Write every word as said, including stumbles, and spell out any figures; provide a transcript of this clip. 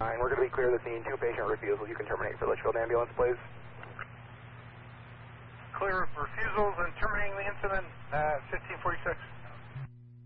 Fine, we're going to be clear this scene, two patient refusals. You can terminate for Litchfield Ambulance, please. Clear refusals and terminating the incident at fifteen forty-six.